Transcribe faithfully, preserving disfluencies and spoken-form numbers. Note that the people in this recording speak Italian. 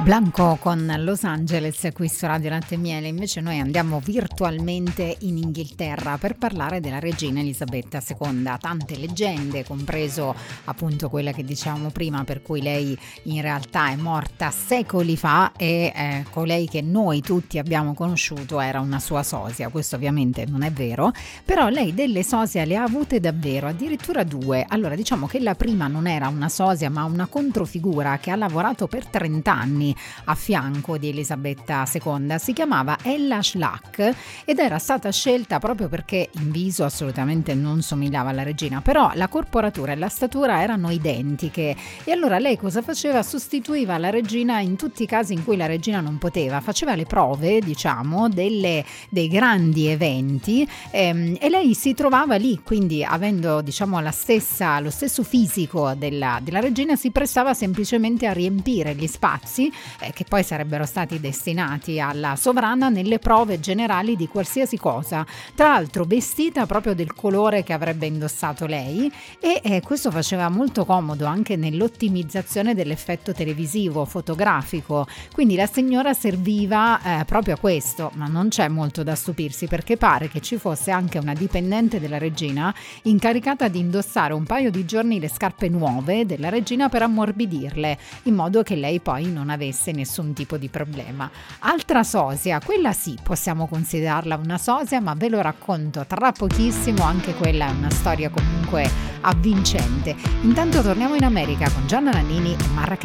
Blanco con Los Angeles qui su Radio Latte e Miele. Invece noi andiamo virtualmente in Inghilterra per parlare della regina Elisabetta seconda. Tante leggende, compreso appunto quella che dicevamo prima, per cui lei in realtà è morta secoli fa e eh, colei che noi tutti abbiamo conosciuto era una sua sosia. Questo ovviamente non è vero, però lei delle sosie le ha avute davvero, addirittura due. Allora diciamo che la prima non era una sosia ma una controfigura che ha lavorato per trenta anni a fianco di Elisabetta seconda. Si chiamava Ella Schlack ed era stata scelta proprio perché in viso assolutamente non somigliava alla regina, però la corporatura e la statura erano identiche e allora lei cosa faceva? Sostituiva la regina in tutti i casi in cui la regina non poteva, faceva le prove, diciamo, delle, dei grandi eventi ehm, e lei si trovava lì, quindi avendo, diciamo, la stessa, lo stesso fisico della, della regina, si prestava semplicemente a riempire gli spazi Eh, che poi sarebbero stati destinati alla sovrana nelle prove generali di qualsiasi cosa, tra l'altro vestita proprio del colore che avrebbe indossato lei e eh, questo faceva molto comodo anche nell'ottimizzazione dell'effetto televisivo, fotografico, quindi la signora serviva eh, proprio a questo. Ma non c'è molto da stupirsi, perché pare che ci fosse anche una dipendente della regina incaricata di indossare un paio di giorni le scarpe nuove della regina per ammorbidirle, in modo che lei poi non avesse nessun tipo di problema. Altra sosia, quella sì, possiamo considerarla una sosia, ma ve lo racconto tra pochissimo, anche quella è una storia comunque avvincente. Intanto torniamo in America con Gianna Nannini e Marrakesh.